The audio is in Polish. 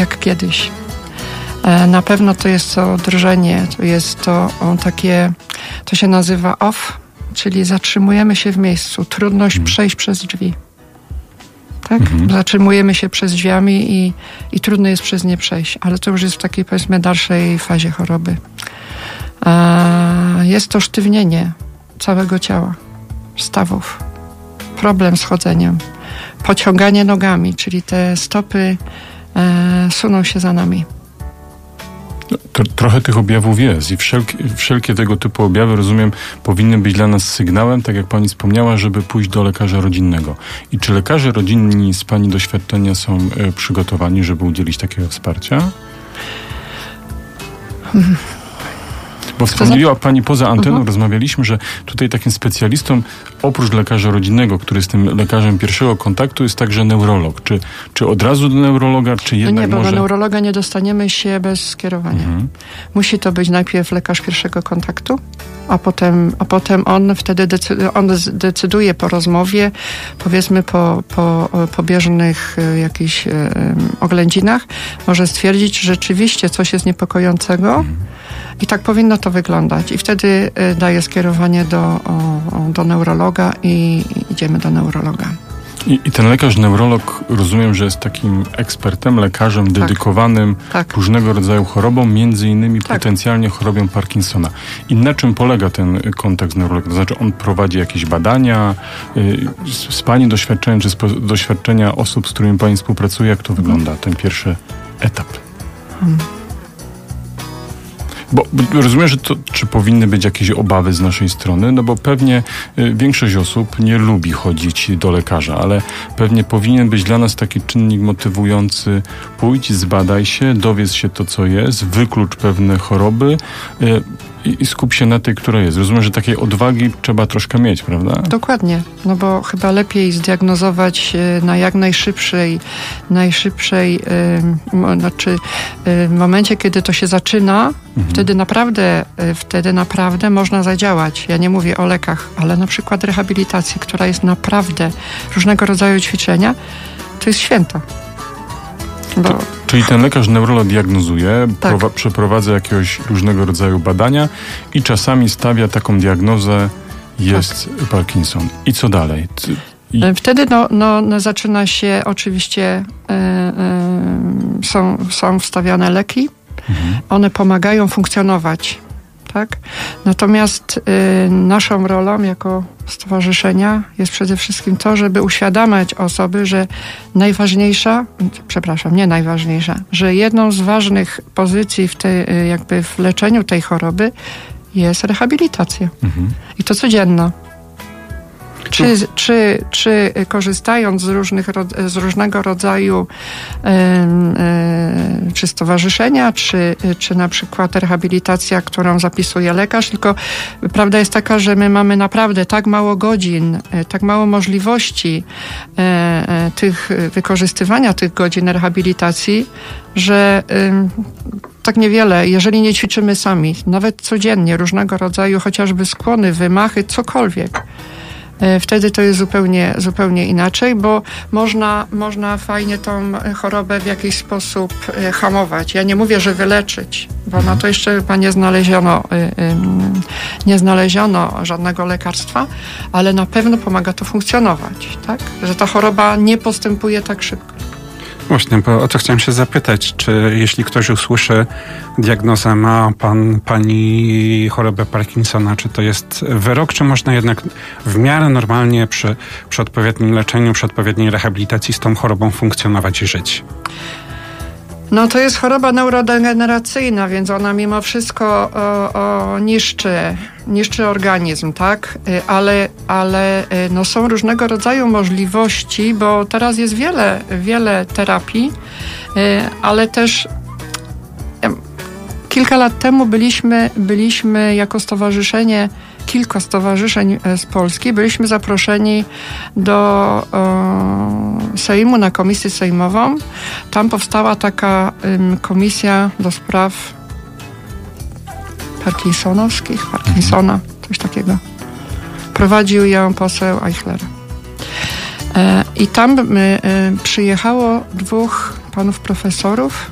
jak kiedyś. Na pewno to jest to drżenie, to jest to takie, to się nazywa off, czyli zatrzymujemy się w miejscu, trudność przejść przez drzwi. Tak? Zatrzymujemy się przez drzwiami i trudno jest przez nie przejść, ale to już jest w takiej, powiedzmy, dalszej fazie choroby. Jest to sztywnienie całego ciała, stawów, problem z chodzeniem, pociąganie nogami, czyli te stopy suną się za nami. Trochę tych objawów jest i wszelkie tego typu objawy, rozumiem, powinny być dla nas sygnałem, tak jak pani wspomniała, żeby pójść do lekarza rodzinnego. I czy lekarze rodzinni z pani doświadczenia są przygotowani, żeby udzielić takiego wsparcia? Bo wspomniała pani poza anteną, rozmawialiśmy, że tutaj takim specjalistą, oprócz lekarza rodzinnego, który jest tym lekarzem pierwszego kontaktu, jest także neurolog. Czy od razu do neurologa, czy jednak nie, bo może... do neurologa nie dostaniemy się bez skierowania. Musi to być najpierw lekarz pierwszego kontaktu, a potem on wtedy decyduje po rozmowie, powiedzmy po pobieżnych jakichś oględzinach, może stwierdzić, że rzeczywiście coś jest niepokojącego i tak powinno to wyglądać. I wtedy daje skierowanie do neurologa i idziemy do neurologa. I ten lekarz neurolog, rozumiem, że jest takim ekspertem, lekarzem dedykowanym różnego rodzaju chorobom, między innymi potencjalnie chorobą Parkinsona. I na czym polega ten kontakt z neurologiem? To znaczy on prowadzi jakieś badania z pani doświadczenia, czy z doświadczenia osób, z którymi pani współpracuje? Jak to wygląda, ten pierwszy etap? Bo rozumiem, że czy powinny być jakieś obawy z naszej strony, no bo pewnie większość osób nie lubi chodzić do lekarza, ale pewnie powinien być dla nas taki czynnik motywujący: pójdź, zbadaj się, dowiedz się to, co jest, wyklucz pewne choroby i skup się na tej, która jest. Rozumiem, że takiej odwagi trzeba troszkę mieć, prawda? Dokładnie, no bo chyba lepiej zdiagnozować na jak najszybszej w momencie, kiedy to się zaczyna, wtedy naprawdę można zadziałać. Ja nie mówię o lekach, ale na przykład rehabilitacji, która jest naprawdę różnego rodzaju ćwiczenia, to jest święto. Czyli ten lekarz neurolog diagnozuje, przeprowadza jakiegoś różnego rodzaju badania i czasami stawia taką diagnozę, jest Parkinson. I co dalej? Wtedy zaczyna się oczywiście, są wstawiane leki, one pomagają funkcjonować. Tak? Natomiast naszą rolą jako stowarzyszenia jest przede wszystkim to, żeby uświadamiać osoby, że że jedną z ważnych pozycji w leczeniu tej choroby jest rehabilitacja. I to codzienna. Czy korzystając z różnego rodzaju czy stowarzyszenia, czy na przykład rehabilitacja, którą zapisuje lekarz, tylko prawda jest taka, że my mamy naprawdę tak mało godzin, tak mało możliwości wykorzystywania tych godzin rehabilitacji, że tak niewiele, jeżeli nie ćwiczymy sami, nawet codziennie, różnego rodzaju chociażby skłony, wymachy, cokolwiek. Wtedy to jest zupełnie inaczej, bo można fajnie tą chorobę w jakiś sposób hamować. Ja nie mówię, że wyleczyć, bo na to jeszcze chyba nie znaleziono żadnego lekarstwa, ale na pewno pomaga to funkcjonować, tak? Że ta choroba nie postępuje tak szybko. Właśnie, bo o to chciałem się zapytać, czy jeśli ktoś usłyszy diagnozę, ma pani chorobę Parkinsona, czy to jest wyrok, czy można jednak w miarę normalnie przy odpowiednim leczeniu, przy odpowiedniej rehabilitacji z tą chorobą funkcjonować i żyć? No to jest choroba neurodegeneracyjna, więc ona mimo wszystko niszczy organizm, tak? Ale są różnego rodzaju możliwości, bo teraz jest wiele terapii, ale też kilka lat temu byliśmy jako stowarzyszenie, kilka stowarzyszeń z Polski, byliśmy zaproszeni do Sejmu na komisję sejmową. Tam powstała taka komisja do spraw Parkinsona, coś takiego. Prowadził ją poseł Eichler. I tam przyjechało 2 panów profesorów